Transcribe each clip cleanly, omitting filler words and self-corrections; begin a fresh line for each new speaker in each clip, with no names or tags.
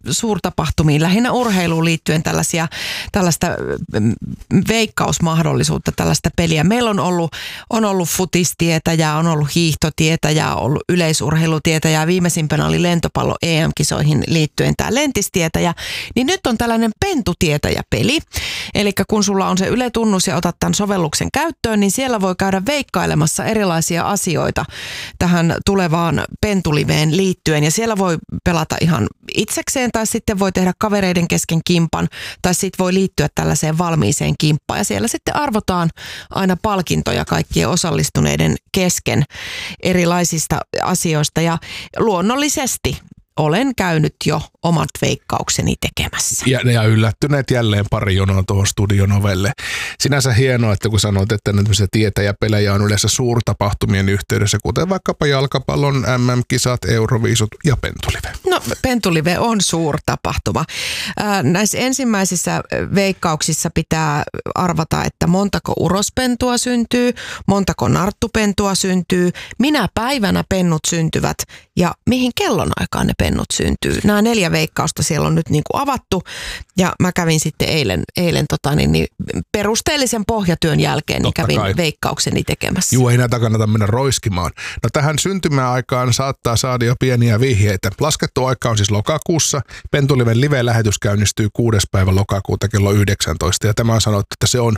suurtapahtumiin, lähinnä urheiluun liittyen tällaista veikkausmahdollisuutta, tällaista peliä. Meillä on ollut futistietäjää, on ollut hiihtotietäjää, on ollut yleisurheilutietäjää, viimeisimpänä oli lentopallo EM-kisoihin liittyen tämä lentistietäjä. Niin nyt on tällainen pentutietäjäpeli, eli kun sulla on se Yle Tunnus ja otat tämän sovelluksen käyttöön, niin siellä voi käydä veikkailemassa erilaisia asioita tähän tulevaan pentuliveen liittyen. Ja siellä voi pelata ihan itsekseen tai sitten voi tehdä kavereiden kesken kimpan tai sitten voi liittyä tällaiseen valmiiseen kimppaan. Ja siellä sitten arvotaan aina palkintoja kaikkien osallistuneiden kesken erilaisista asioista ja luonnollisesti olen käynyt jo omat veikkaukseni tekemässä.
Ja yllättyneet jälleen pari jonoa tuohon Studionovelle. Sinänsä hienoa, että kun sanoit, että tämmöisiä tietäjäpelejä on yleensä suurtapahtumien yhteydessä, kuten vaikkapa jalkapallon MM-kisat, Euroviisut ja pentulive.
No, pentulive on suurtapahtuma. Näissä ensimmäisissä veikkauksissa pitää arvata, että montako urospentua syntyy, montako narttupentua syntyy, minä päivänä pennut syntyvät ja mihin kellonaikaan ne pennut syntyy. Nämä 4 veikkausta siellä on nyt niin kuin avattu ja mä kävin sitten eilen perusteellisen pohjatyön jälkeen niin kävin veikkaukseni tekemässä.
Juu, ei näitä kannata mennä roiskimaan. No tähän syntymäaikaan saattaa saada jo pieniä vihjeitä. Laskettu aika on siis lokakuussa. Pentuliven live-lähetys käynnistyy 6. päivä lokakuuta kello 19 ja tämä on sanottu, että se on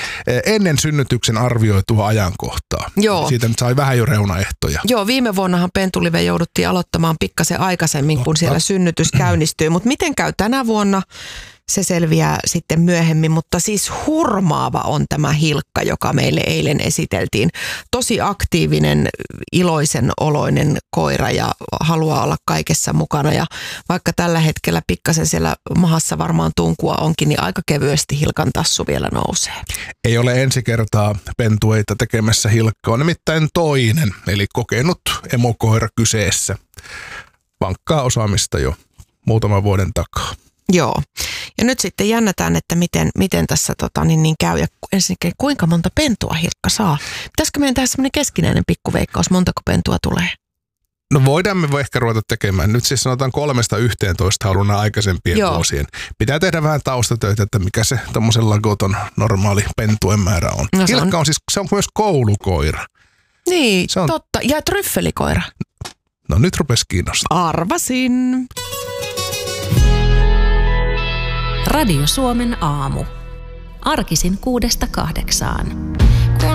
ennen synnytyksen arvioitua ajankohtaa.
Joo.
Siitä nyt sai vähän jo reunaehtoja.
Joo, viime vuonnahan pentulive jouduttiin aloittamaan pikkasen aikaisemmin, kun siellä synnytys käynnistyy. Mutta miten käy tänä vuonna? Se selviää sitten myöhemmin, mutta siis hurmaava on tämä Hilkka, joka meille eilen esiteltiin. Tosi aktiivinen, iloisen oloinen koira ja haluaa olla kaikessa mukana. Ja vaikka tällä hetkellä pikkasen siellä mahassa varmaan tunkua onkin, niin aika kevyesti Hilkan tassu vielä nousee.
Ei ole ensi kertaa pentueita tekemässä Hilkkaa, nimittäin toinen, eli kokenut emokoira kyseessä. Vankkaa osaamista jo muutaman vuoden takaa.
Joo. Ja nyt sitten jännätään, että miten tässä käy ja ensinnäkin kuinka monta pentua Hilkka saa. Pitäisikö meidän tehdä semmoinen keskinäinen pikkuveikkaus, montako pentua tulee?
No voidaan me ehkä ruveta tekemään. Nyt siis sanotaan 3–11 halunnaan aikaisempien vuosien. Pitää tehdä vähän taustatöitä, että mikä se tommosen lagoton normaali pentuen määrä on. No, Hilkka on siis, se on myös koulukoira.
Niin, se on totta. Ja tryffelikoira.
No nyt rupesi kiinnostaa.
Arvasin.
Radio Suomen aamu. Arkisin 6–8.